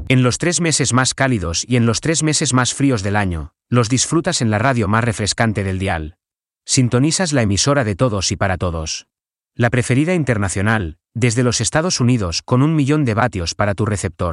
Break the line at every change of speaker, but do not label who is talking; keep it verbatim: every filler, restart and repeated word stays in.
En los tres meses más cálidos y en los tres meses más fríos del año, los disfrutas en la radio más refrescante del dial. Sintonizas la emisora de todos y para todos. La preferida internacional, desde los Estados Unidos con un millón de vatios para tu receptor.